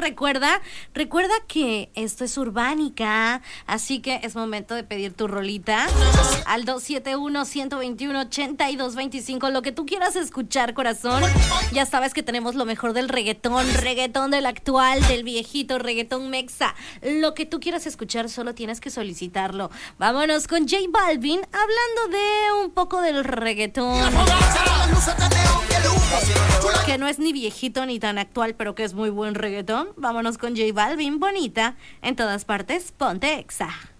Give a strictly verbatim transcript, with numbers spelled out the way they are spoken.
recuerda, recuerda que esto es Urbánica, así que es momento de pedir tu rolita al dos siete uno, uno dos uno, ocho dos dos cinco, lo que tú quieras escuchar, corazón. Ya sabes que tenemos lo mejor del reggaetón, reggaetón del actual, del viejito, reggaetón mexa, lo que tú quieras escuchar, solo tienes que solicitarlo. Vámonos con J Balvin, hablando de un poco del reggaetón, que no es ni viejito ni tan actual, pero que es muy buen reggaetón. Vámonos con J Balvin, Bonita, en todas partes, ponte Exa.